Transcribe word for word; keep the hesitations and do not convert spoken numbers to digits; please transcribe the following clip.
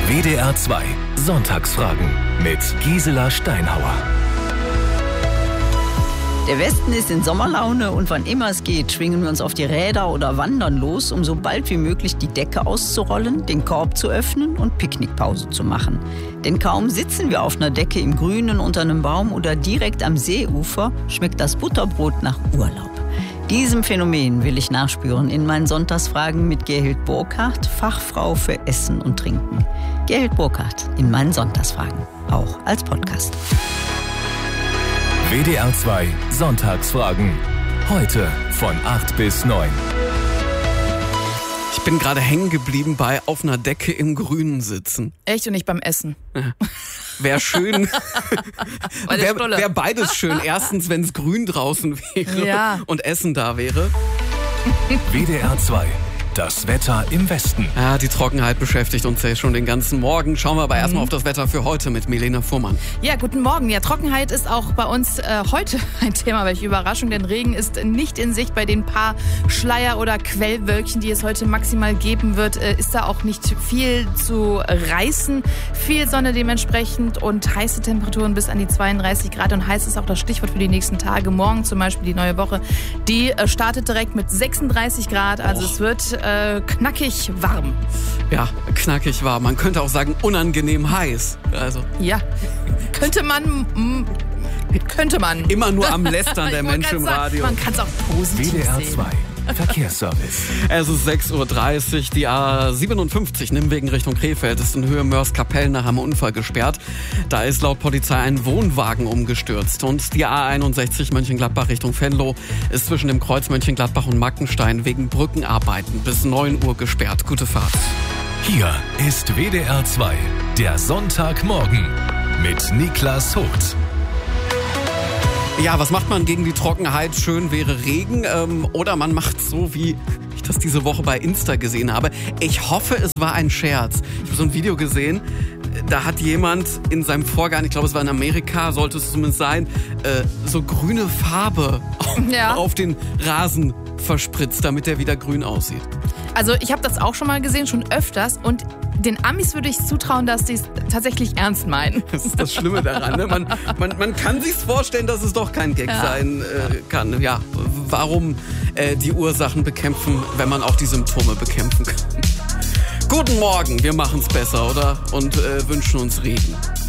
W D R zwei Sonntagsfragen mit Gisela Steinhauer. Der Westen ist in Sommerlaune und wann immer es geht, schwingen wir uns auf die Räder oder wandern los, um so bald wie möglich die Decke auszurollen, den Korb zu öffnen und Picknickpause zu machen. Denn kaum sitzen wir auf einer Decke im Grünen unter einem Baum oder direkt am Seeufer, schmeckt das Butterbrot nach Urlaub. Diesem Phänomen will ich nachspüren in meinen Sonntagsfragen mit Gerhild Burkhardt, Fachfrau für Essen und Trinken. Gerhild Burkhardt in meinen Sonntagsfragen, auch als Podcast. W D R zwei Sonntagsfragen. Heute von acht bis neun. Ich bin gerade hängen geblieben bei auf einer Decke im Grünen sitzen. Echt und nicht beim Essen. Ja. Wäre schön. Wäre wär beides schön. Erstens, wenn es grün draußen wäre ja. und Essen da wäre. W D R zwei. Das Wetter im Westen. Ja, die Trockenheit beschäftigt uns ja schon den ganzen Morgen. Schauen wir aber erstmal mhm. auf das Wetter für heute mit Milena Fuhrmann. Ja, guten Morgen. Ja, Trockenheit ist auch bei uns äh, heute ein Thema. Welche Überraschung, denn Regen ist nicht in Sicht. Bei den paar Schleier- oder Quellwölkchen, die es heute maximal geben wird, äh, ist da auch nicht viel zu reißen. Viel Sonne dementsprechend und heiße Temperaturen bis an die zweiunddreißig Grad. Und heiß ist auch das Stichwort für die nächsten Tage. Morgen zum Beispiel die neue Woche. Die äh, startet direkt mit sechsunddreißig Grad. Also oh. es wird Äh, knackig warm. Ja, knackig warm. Man könnte auch sagen, unangenehm heiß. Also. Ja, könnte man... M- könnte man. Immer nur am Lästern der Menschen im Radio. Man kann es auch positiv W D R sehen. zwei Verkehrsservice. Es ist sechs Uhr dreißig, die A siebenundfünfzig Nimwegen Richtung Krefeld ist in Höhe Mörs-Kapellen nach einem Unfall gesperrt. Da ist laut Polizei ein Wohnwagen umgestürzt. Und die A einundsechzig Mönchengladbach Richtung Venlo ist zwischen dem Kreuz Mönchengladbach und Mackenstein wegen Brückenarbeiten bis neun Uhr gesperrt. Gute Fahrt. Hier ist W D R zwei, der Sonntagmorgen mit Niklas Hoth. Ja, was macht man gegen die Trockenheit? Schön wäre Regen. Ähm, oder man macht so, wie ich das diese Woche bei Insta gesehen habe. Ich hoffe, es war ein Scherz. Ich habe so ein Video gesehen, da hat jemand in seinem Vorgarten, ich glaube, es war in Amerika, sollte es zumindest sein, äh, so grüne Farbe ja. auf den Rasen verspritzt, damit der wieder grün aussieht. Also ich habe das auch schon mal gesehen, schon öfters. Und den Amis würde ich zutrauen, dass sie es tatsächlich ernst meinen. Das ist das Schlimme daran. Ne? Man, man, man kann sich vorstellen, dass es doch kein Gag ja. sein äh, kann. Ja, warum äh, die Ursachen bekämpfen, wenn man auch die Symptome bekämpfen kann? Guten Morgen, wir machen es besser, oder? Und äh, wünschen uns Regen.